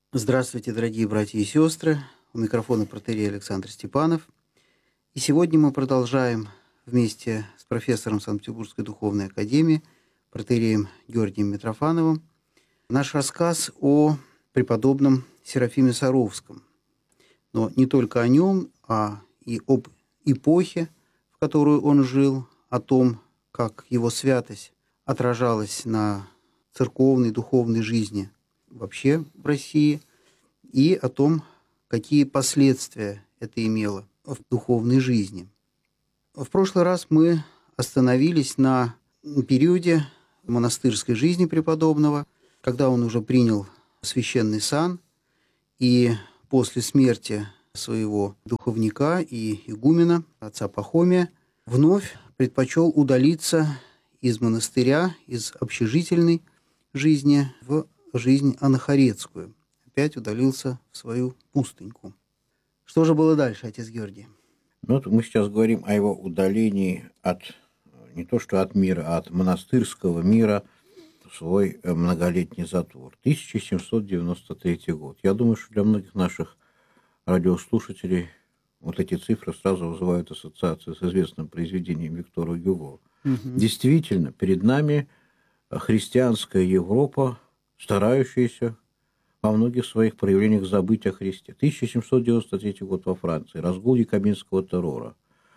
Здравствуйте, дорогие братья и сестры. У микрофона протоиерей Александр Степанов. И сегодня мы продолжаем вместе с профессором Санкт-Петербургской духовной академии, протоиереем Георгием Митрофановым, наш рассказ о преподобном Серафиме Саровском. Но не только о нем, а и об эпохе, в которую он жил, о том, как его святость отражалась на церковной, духовной жизни вообще в России, и о том, какие последствия это имело в духовной жизни. В прошлый раз мы остановились на периоде монастырской жизни преподобного, когда он уже принял священный сан, и после смерти своего духовника и игумена, отца Пахомия, вновь предпочел удалиться из монастыря, из общежительной жизни в жизнь анахоретскую. Опять удалился в свою пустыньку. Что же было дальше, отец Георгий? Мы сейчас говорим о его удалении от, не то что от мира, а от монастырского мира в свой многолетний затвор. 1793 год. Я думаю, что для многих наших радиослушателей вот эти цифры сразу вызывают ассоциацию с известным произведением Виктора Гюго. Действительно, перед нами христианская Европа, старающаяся во многих своих проявлениях забыть о Христе. 1793 год во Франции. Разгул якобинского террора.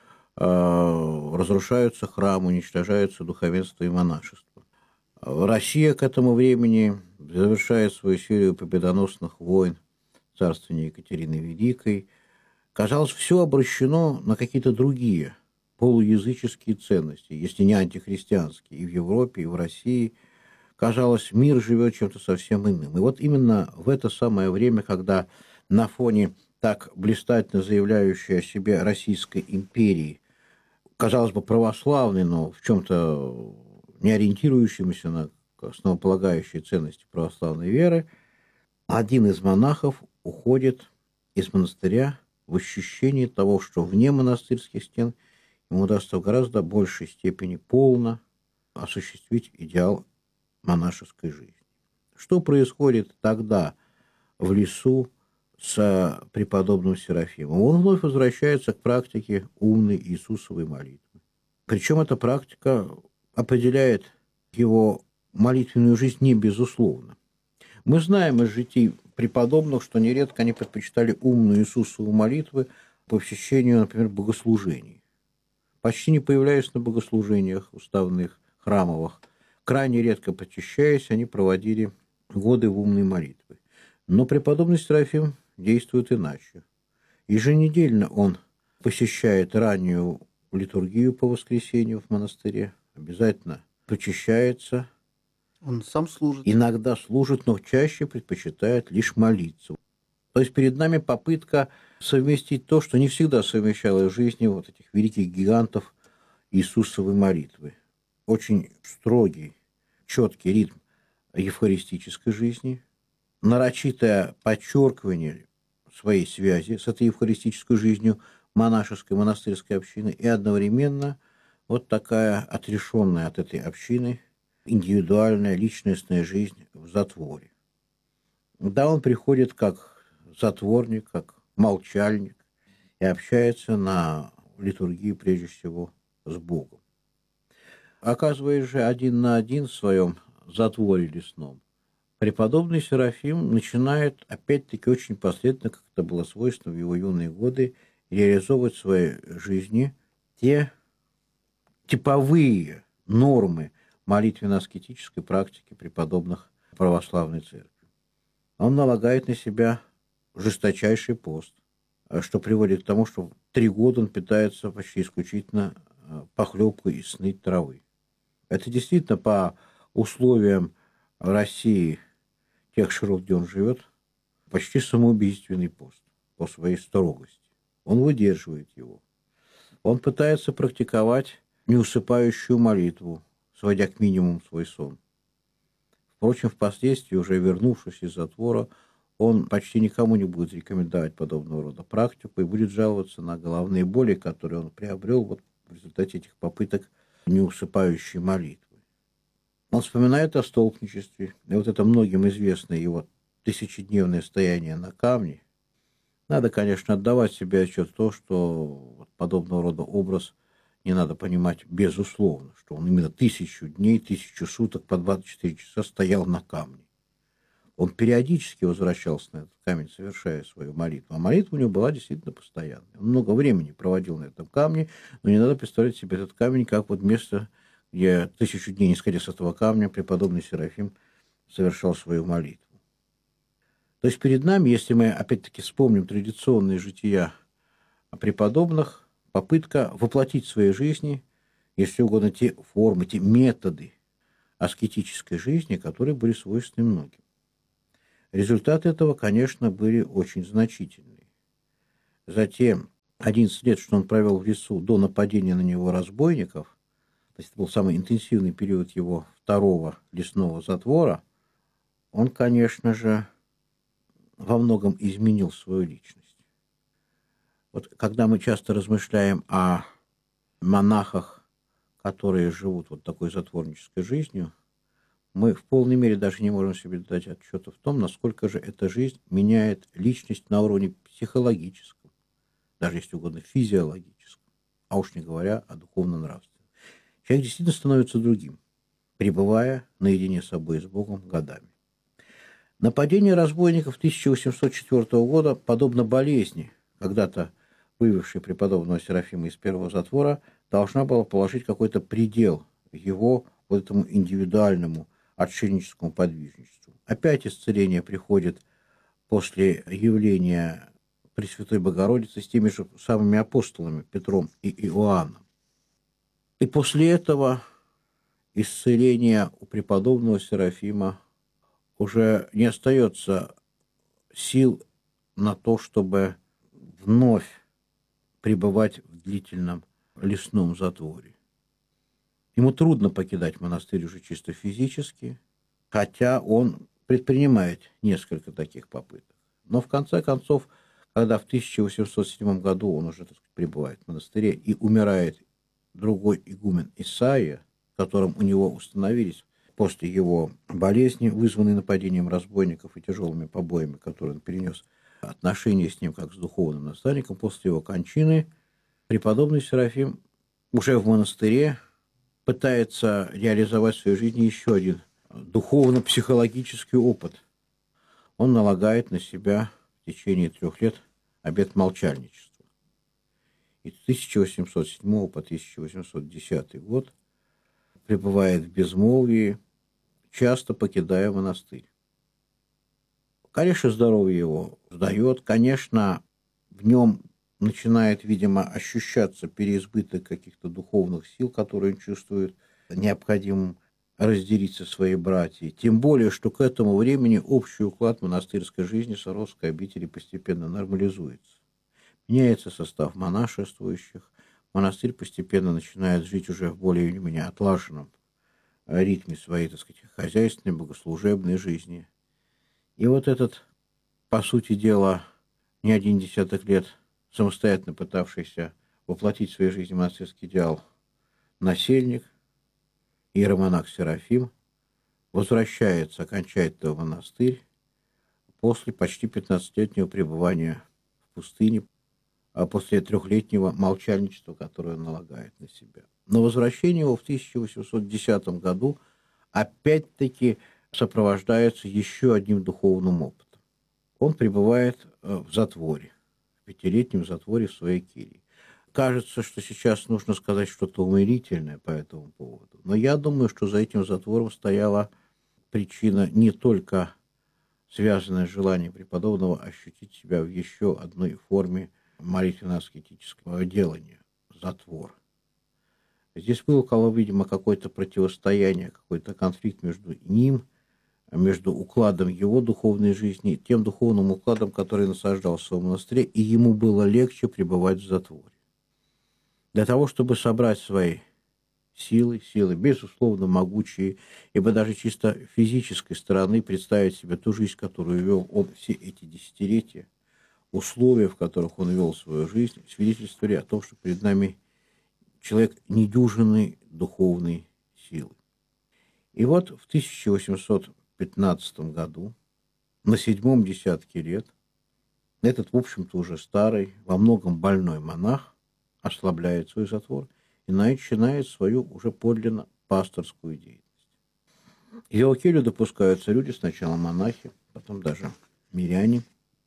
Разрушаются храмы, уничтожаются духовенство и монашество. Россия к этому времени завершает свою серию победоносных войн царствования Екатерины Великой. Казалось, все обращено на какие-то другие полуязыческие ценности, если не антихристианские, и в Европе, и в России. Казалось, мир живет чем-то совсем иным. И вот именно в это самое время, когда на фоне так блистательно заявляющей о себе Российской империи, казалось бы, православной, но в чем-то не ориентирующимся на основополагающие ценности православной веры, один из монахов уходит из монастыря в ощущении того, что вне монастырских стен ему удастся в гораздо большей степени полно осуществить идеал монашеской жизни. Что происходит тогда в лесу с преподобным Серафимом? Он вновь возвращается к практике умной Иисусовой молитвы. Причем эта практика определяет его молитвенную жизнь не безусловно. Мы знаем из житий преподобных, что нередко они предпочитали умную Иисусову молитву по посещению, например, богослужений. Почти не появляясь на богослужениях уставных, храмовых, крайне редко причащаясь, они проводили годы в умной молитве. Но преподобный Серафим действует иначе. Еженедельно он посещает раннюю литургию по воскресенью в монастыре, обязательно причащается. Он сам служит. Иногда служит, но чаще предпочитает лишь молиться. То есть перед нами попытка совместить то, что не всегда совмещалось в жизни вот этих великих гигантов Иисусовой молитвы. Очень строгий, четкий ритм евхаристической жизни, нарочитое подчеркивание своей связи с этой евхаристической жизнью монашеской, монастырской общины и одновременно вот такая отрешенная от этой общины индивидуальная личностная жизнь в затворе. Да, он приходит как затворник, как молчальник и общается на литургии прежде всего с Богом. Оказываясь же один на один в своем затворе лесном, преподобный Серафим начинает, опять-таки, очень последовательно, как это было свойственно в его юные годы, реализовывать в своей жизни те типовые нормы молитвенно-аскетической практики преподобных православной церкви. Он налагает на себя жесточайший пост, что приводит к тому, что 3 года он питается почти исключительно похлебкой из сныть травы. Это действительно по условиям России, тех широт, где он живет, почти самоубийственный пост по своей строгости. Он выдерживает его. Он пытается практиковать неусыпающую молитву, сводя к минимуму свой сон. Впрочем, впоследствии, уже вернувшись из затвора, он почти никому не будет рекомендовать подобного рода практику и будет жаловаться на головные боли, которые он приобрел вот в результате этих попыток неусыпающей молитвы. Он вспоминает о столпничестве, и вот это многим известное его тысячедневное стояние на камне, надо, конечно, отдавать себе отчет в том, что подобного рода образ не надо понимать безусловно, что он именно 1000 дней, 1000 суток по 24 часа стоял на камне. Он периодически возвращался на этот камень, совершая свою молитву. А молитва у него была действительно постоянной. Он много времени проводил на этом камне, но не надо представлять себе этот камень как вот место, где 1000 дней, не сходя с этого камня, преподобный Серафим совершал свою молитву. То есть перед нами, если мы опять-таки вспомним традиционные жития преподобных, попытка воплотить в своей жизни, если угодно, те формы, те методы аскетической жизни, которые были свойственны многим. Результаты этого, конечно, были очень значительные. Затем 11 лет, что он провел в лесу до нападения на него разбойников, то есть это был самый интенсивный период его второго лесного затвора, он, конечно же, во многом изменил свою личность. Вот когда мы часто размышляем о монахах, которые живут вот такой затворнической жизнью, мы в полной мере даже не можем себе дать отчета в том, насколько же эта жизнь меняет личность на уровне психологическом, даже если угодно физиологическом, а уж не говоря о духовно-нравственном. Человек действительно становится другим, пребывая наедине с собой и с Богом годами. Нападение разбойников 1804 года, подобно болезни, когда-то вывевшей преподобного Серафима из первого затвора, должна была положить какой-то предел его вот этому индивидуальному отшельническому подвижничеству. Опять исцеление приходит после явления Пресвятой Богородицы с теми же самыми апостолами Петром и Иоанном. И после этого исцеления у преподобного Серафима уже не остается сил на то, чтобы вновь пребывать в длительном лесном затворе. Ему трудно покидать монастырь уже чисто физически, хотя он предпринимает несколько таких попыток. Но в конце концов, когда в 1807 году он уже, так сказать, пребывает в монастыре и умирает другой игумен Исаия, которым у него установились после его болезни, вызванной нападением разбойников и тяжелыми побоями, которые он перенес, отношения с ним как с духовным наставником, после его кончины преподобный Серафим уже в монастыре пытается реализовать в своей жизни еще один духовно-психологический опыт. Он налагает на себя в течение 3 лет обет молчальничества. И с 1807 по 1810 год пребывает в безмолвии, часто покидая монастырь. Конечно, здоровье его сдает, конечно, в нем начинает, видимо, ощущаться переизбыток каких-то духовных сил, которые он чувствует необходимым разделить со своей братьей. Тем более, что к этому времени общий уклад монастырской жизни Саровской обители постепенно нормализуется. Меняется состав монашествующих, монастырь постепенно начинает жить уже в более-менее отлаженном ритме своей, так сказать, хозяйственной, богослужебной жизни. И вот этот, по сути дела, не один десяток лет самостоятельно пытавшийся воплотить в своей жизни монастырский идеал насельник, иеромонах Серафим, возвращается окончательно в монастырь после почти 15-летнего пребывания в пустыне, а после 3-летнего молчальничества, которое он налагает на себя. Но возвращение его в 1810 году опять-таки сопровождается еще одним духовным опытом. Он пребывает в затворе, в 5-летнем затворе в своей келье. Кажется, что сейчас нужно сказать что-то умилительное по этому поводу. Но я думаю, что за этим затвором стояла причина не только связанная с желанием преподобного ощутить себя в еще одной форме молитвенно-аскетического делания – затвор. Здесь было, видимо, какое-то противостояние, какой-то конфликт между ним, между укладом его духовной жизни, тем духовным укладом, который насаждался в монастыре, и ему было легче пребывать в затворе. Для того, чтобы собрать свои силы, безусловно, могучие, ибо даже чисто физической стороны представить себе ту жизнь, которую вел он все эти десятилетия, условия, в которых он вел свою жизнь, свидетельствовали о том, что перед нами человек недюжинной духовной силы. И вот в 1815 году на 7-м десятке лет этот, в общем-то, уже старый, во многом больной монах ослабляет свой затвор и начинает свою уже подлинно пасторскую деятельность. В его келью допускаются люди, сначала монахи, потом даже миряне.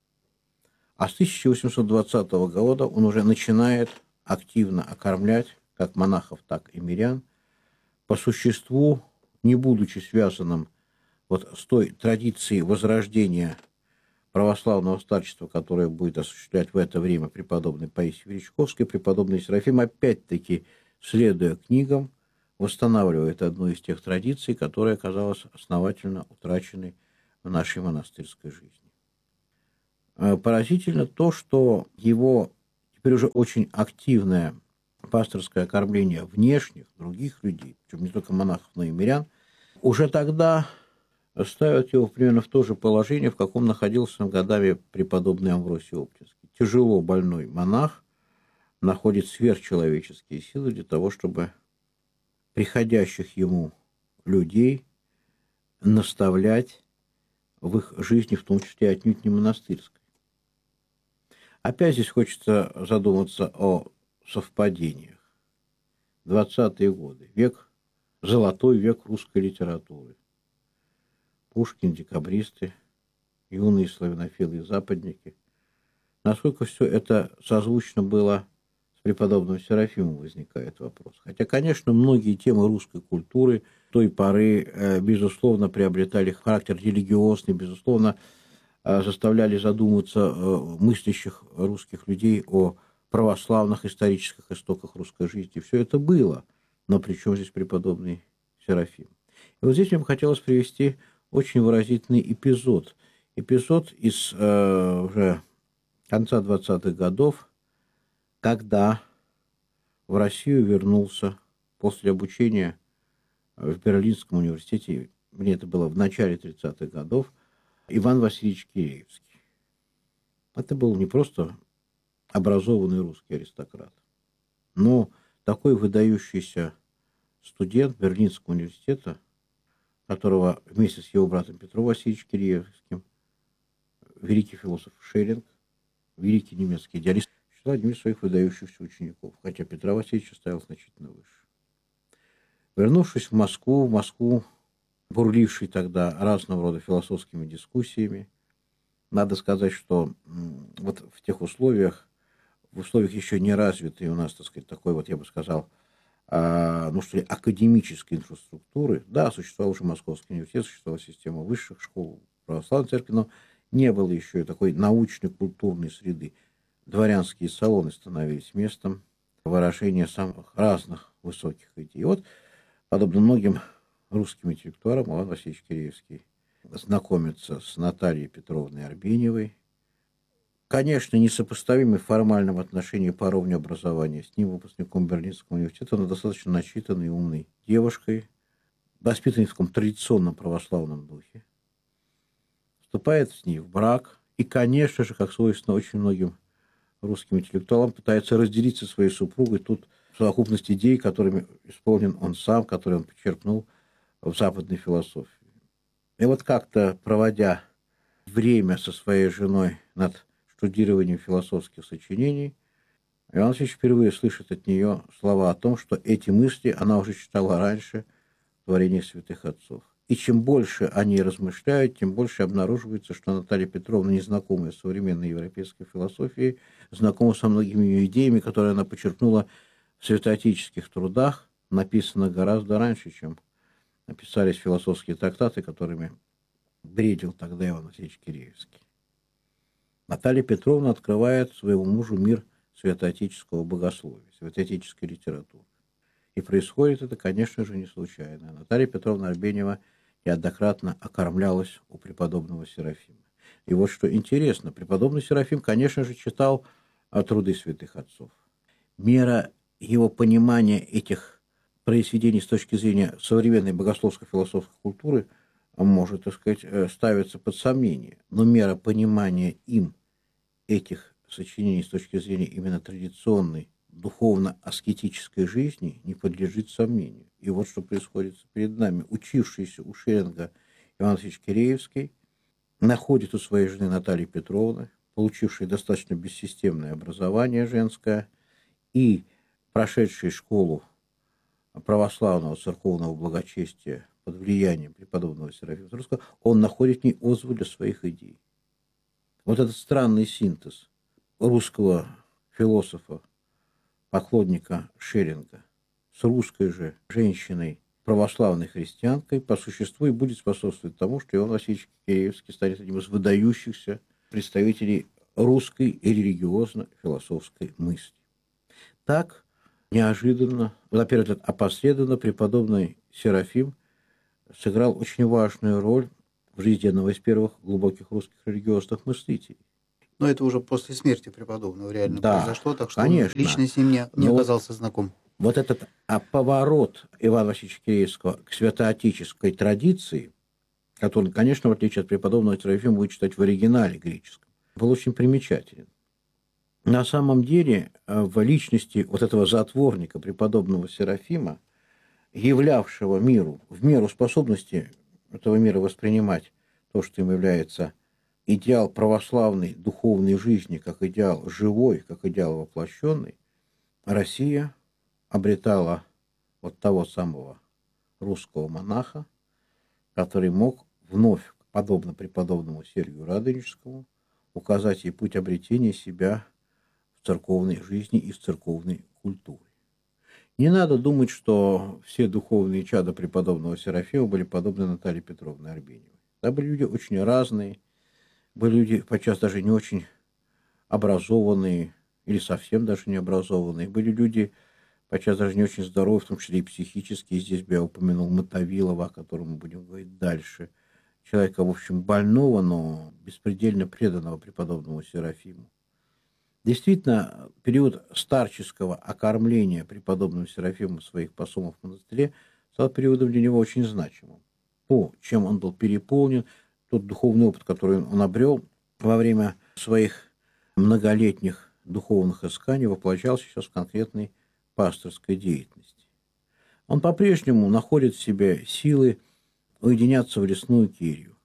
А с 1820 года он уже начинает активно окормлять как монахов, так и мирян, по существу, не будучи связанным вот с той традицией возрождения православного старчества, которое будет осуществлять в это время преподобный Паисий Величковский, преподобный Серафим, опять-таки, следуя книгам, восстанавливает одну из тех традиций, которая оказалась основательно утраченной в нашей монастырской жизни. Поразительно то, что его теперь уже очень активное пасторское кормление внешних, других людей, причем не только монахов, но и мирян, уже тогда ставят его примерно в то же положение, в каком находился годами преподобный Амвросий Оптинский. Тяжело больной монах находит сверхчеловеческие силы для того, чтобы приходящих ему людей наставлять в их жизни, в том числе отнюдь не монастырской. Опять здесь хочется задуматься о совпадениях. 20-е годы, золотой век русской литературы. Пушкин, декабристы, юные славянофилы и западники. Насколько все это созвучно было с преподобным Серафимом, возникает вопрос. Хотя, конечно, многие темы русской культуры той поры, безусловно, приобретали характер религиозный, безусловно, заставляли задуматься мыслящих русских людей о православных исторических истоках русской жизни. Все это было. Но при чем здесь преподобный Серафим? И вот здесь мне бы хотелось привести очень выразительный эпизод. Эпизод из уже конца 20-х годов, когда в Россию вернулся после обучения в Берлинском университете, мне это было в начале 30-х годов, Иван Васильевич Киреевский. Это был не просто образованный русский аристократ, но такой выдающийся студент Берлинского университета, которого вместе с его братом Петром Васильевичем Киреевским великий философ Шеллинг, великий немецкий идеалист, считал одним из своих выдающихся учеников, хотя Петра Васильевича ставил значительно выше. Вернувшись в Москву, бурливший тогда разного рода философскими дискуссиями, надо сказать, что вот в тех условиях, еще не развитой у нас, так сказать, такой вот, я бы сказал, академической инфраструктуры, да, существовал уже Московский университет, существовала система высших школ православной церкви, но не было еще и такой научной, культурной среды. Дворянские салоны становились местом выражения самых разных высоких идей. И вот, подобно многим русским интеллектуалам, Иван Васильевич Киреевский знакомится с Натальей Петровной Арбеневой, конечно, несопоставимой в формальном отношении по уровню образования с ним, выпускником Берлинского университета, но достаточно начитанной и умной девушкой, воспитанной в таком традиционном православном духе, вступает с ней в брак и, конечно же, как свойственно очень многим русским интеллектуалам, пытается разделить со своей супругой тут совокупность идей, которыми исполнен он сам, которые он почерпнул в западной философии. И вот как-то, проводя время со своей женой над штудированием философских сочинений, Иван Васильевич впервые слышит от нее слова о том, что эти мысли она уже читала раньше в творениях святых отцов. И чем больше они размышляют, тем больше обнаруживается, что Наталья Петровна, незнакомая с современной европейской философией, знакома со многими ее идеями, которые она почерпнула в святоотеческих трудах, написанных гораздо раньше, чем написались философские трактаты, которыми бредил тогда Иван Васильевич Киреевский. Наталья Петровна открывает своему мужу мир святоотеческого богословия, святоотеческой литературы. И происходит это, конечно же, не случайно. Наталья Петровна Арбенева неоднократно окормлялась у преподобного Серафима. И вот что интересно, преподобный Серафим, конечно же, читал труды святых отцов. Мера его понимания этих произведений с точки зрения современной богословско-философской культуры может, так сказать, ставиться под сомнение. Но мера понимания им этих сочинений с точки зрения именно традиционной духовно-аскетической жизни не подлежит сомнению. И вот что происходит перед нами. Учившийся у Шеллинга Иван Васильевич Киреевский находит у своей жены Натальи Петровны, получившей достаточно бессистемное образование женское и прошедшей школу православного церковного благочестия под влиянием преподобного Серафима Саровского, он находит в ней отзвук для своих идей. Вот этот странный синтез русского философа, поклонника Шеллинга, с русской же женщиной, православной христианкой, по существу и будет способствовать тому, что Иоанн Васильевич Киреевский станет одним из выдающихся представителей русской и религиозно-философской мысли. Так, неожиданно, на первый взгляд опосредованно, преподобный Серафим сыграл очень важную роль в жизни одного из первых глубоких русских религиозных мыслителей. Но это уже после смерти преподобного реально произошло, так что конечно. Он лично с ним не оказался знаком. Вот этот поворот Ивана Васильевича Киреевского к святоотеческой традиции, который, конечно, в отличие от преподобного Серафима, будет читать в оригинале греческом, был очень примечателен. На самом деле, в личности вот этого затворника, преподобного Серафима, являвшего миру, в меру способности этого мира воспринимать то, что им является идеал православной духовной жизни, как идеал живой, как идеал воплощенный, Россия обретала вот того самого русского монаха, который мог вновь, подобно преподобному Сергию Радонежскому, указать ей путь обретения себя в церковной жизни и в церковной культуре. Не надо думать, что все духовные чада преподобного Серафима были подобны Наталье Петровне Арбеневой. Да, были люди очень разные, были люди, подчас даже не очень образованные или совсем даже не образованные, были люди, подчас даже не очень здоровые, в том числе и психически. И здесь бы я упомянул Мотовилова, о котором мы будем говорить дальше. Человека, в общем, больного, но беспредельно преданного преподобному Серафиму. Действительно, период старческого окормления преподобным Серафимом своих посомов в монастыре стал периодом для него очень значимым. То, чем он был переполнен, тот духовный опыт, который он обрел во время своих многолетних духовных исканий, воплощался сейчас в конкретной пасторской деятельности. Он по-прежнему находит в себе силы уединяться в лесную келью.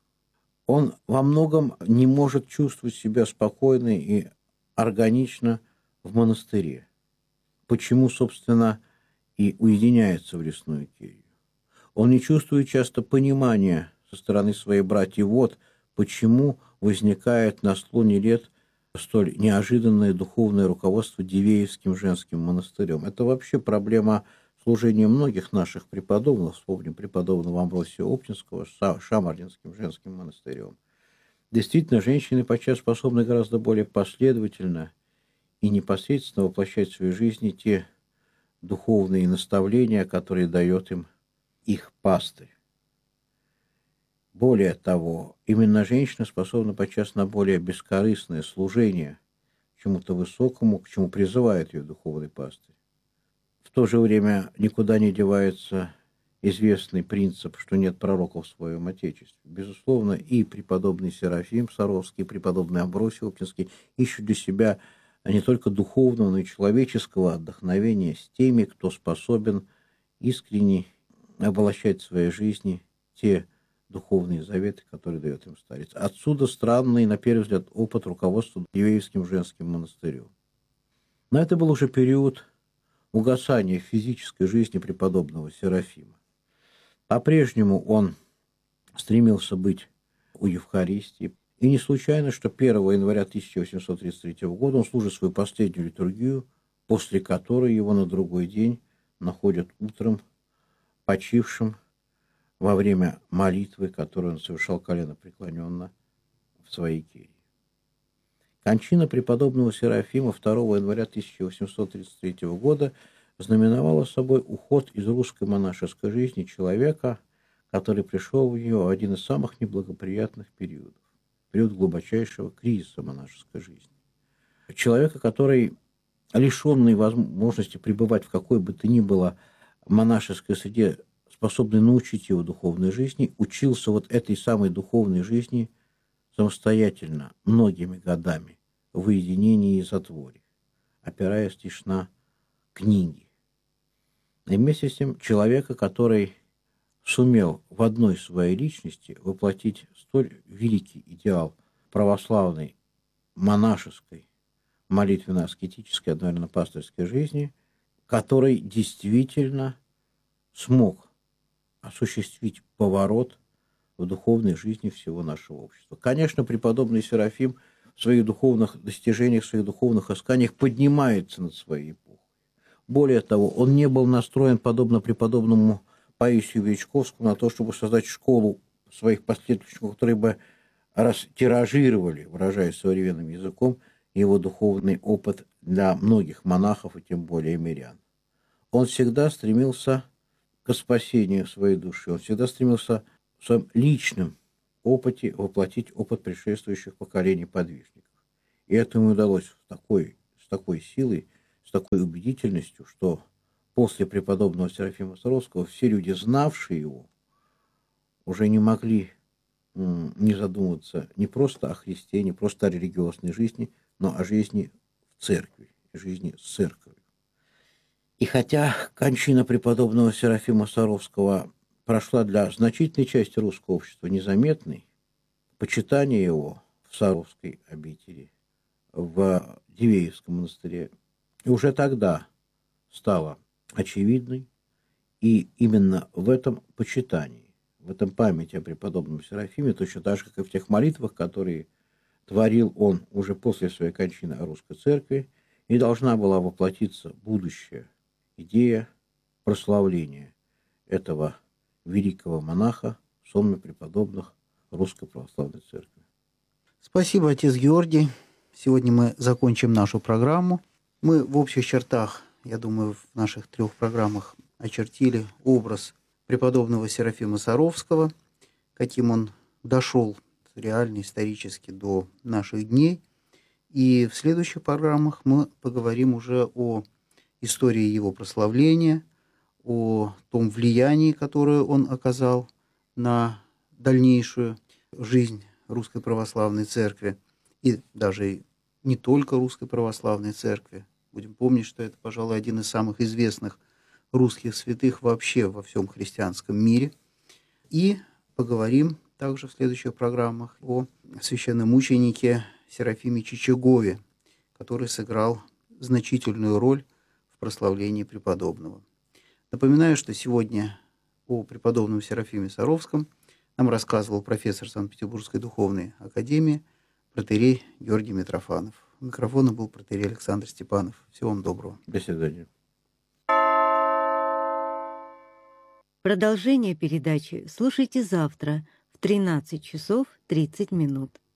Он во многом не может чувствовать себя спокойно и органично в монастыре. Почему, собственно, и уединяется в лесную келью? Он не чувствует часто понимания со стороны своих братьев. Вот почему возникает на склоне лет столь неожиданное духовное руководство Дивеевским женским монастырем. Это вообще проблема служения многих наших преподобных. Вспомним преподобного Амвросия Оптинского с Шамардинским женским монастырем. Действительно, женщины подчас способны гораздо более последовательно и непосредственно воплощать в своей жизни те духовные наставления, которые дает им их пастырь. Более того, именно женщина способна подчас на более бескорыстное служение чему-то высокому, к чему призывает ее духовный пастырь. В то же время никуда не девается известный принцип, что нет пророков в своем Отечестве. Безусловно, и преподобный Серафим Саровский, и преподобный Амвросий Оптинский ищут для себя не только духовного, но и человеческого вдохновения с теми, кто способен искренне оболощать в своей жизни те духовные заветы, которые дает им старец. Отсюда странный, на первый взгляд, опыт руководства Дивеевским женским монастырем. Но это был уже период угасания физической жизни преподобного Серафима. По-прежнему он стремился быть у Евхаристии. И не случайно, что 1 января 1833 года он служит свою последнюю литургию, после которой его на другой день находят утром почившим во время молитвы, которую он совершал коленопреклоненно в своей келье. Кончина преподобного Серафима 2 января 1833 года знаменовала собой уход из русской монашеской жизни человека, который пришел в нее в один из самых неблагоприятных периодов, период глубочайшего кризиса монашеской жизни. Человека, который, лишенный возможности пребывать в какой бы то ни было монашеской среде, способный научить его духовной жизни, учился вот этой самой духовной жизни самостоятельно, многими годами, в уединении и затворе, опираясь лишь на книги. И вместе с тем человека, который сумел в одной своей личности воплотить столь великий идеал православной, монашеской, молитвенно-аскетической, одновременно пастырской жизни, который действительно смог осуществить поворот в духовной жизни всего нашего общества. Конечно, преподобный Серафим в своих духовных достижениях, в своих духовных исканиях поднимается над своей эпохой. Более того, он не был настроен, подобно преподобному Паисию Величковскому, на то, чтобы создать школу своих последовательников, которые бы растиражировали, выражаясь современным языком, его духовный опыт для многих монахов и тем более мирян. Он всегда стремился к спасению своей души, он всегда стремился в своем личном опыте воплотить опыт предшествующих поколений подвижников. И это ему удалось с такой силой, с такой убедительностью, что после преподобного Серафима Саровского все люди, знавшие его, уже не могли не задумываться не просто о Христе, не просто о религиозной жизни, но о жизни в церкви, жизни с церковью. И хотя кончина преподобного Серафима Саровского прошла для значительной части русского общества незаметной, почитание его в Саровской обители, в Дивеевском монастыре, уже тогда стало очевидной, и именно в этом почитании, в этом памяти о преподобном Серафиме, точно так же, как и в тех молитвах, которые творил он уже после своей кончины о русской церкви, и должна была воплотиться будущая идея прославления этого великого монаха в сонме преподобных Русской Православной Церкви. Спасибо, отец Георгий. Сегодня мы закончим нашу программу. Мы в общих чертах, я думаю, в наших 3 программах очертили образ преподобного Серафима Саровского, каким он дошел реально исторически до наших дней. И в следующих программах мы поговорим уже о истории его прославления, о том влиянии, которое он оказал на дальнейшую жизнь Русской Православной Церкви, и даже не только Русской Православной Церкви. Будем помнить, что это, пожалуй, один из самых известных русских святых вообще во всем христианском мире. И поговорим также в следующих программах о священномученике Серафиме Чичагове, который сыграл значительную роль в прославлении преподобного. Напоминаю, что сегодня о преподобном Серафиме Саровском нам рассказывал профессор Санкт-Петербургской духовной академии протоиерей Георгий Митрофанов. У микрофона был протоиерей Александр Степанов. Всего вам доброго. До свидания. Продолжение передачи слушайте завтра в 13 часов 30 минут.